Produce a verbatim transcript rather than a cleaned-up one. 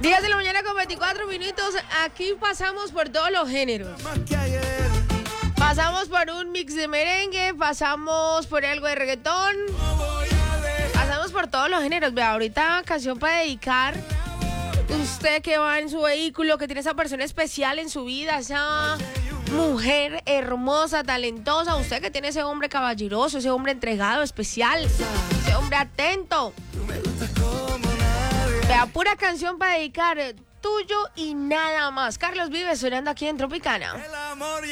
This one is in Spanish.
diez de la mañana con veinticuatro minutos. Aquí pasamos por todos los géneros. Pasamos por un mix de merengue, pasamos por algo de reggaetón, pasamos por todos los géneros. Vea, ahorita canción para dedicar. Usted que va en su vehículo, que tiene esa persona especial en su vida, esa mujer hermosa, talentosa. Usted que tiene ese hombre caballeroso, ese hombre entregado, especial, ese hombre atento. Vea, pura canción para dedicar, tuyo y nada más. Carlos Vives sonando aquí en Tropicana.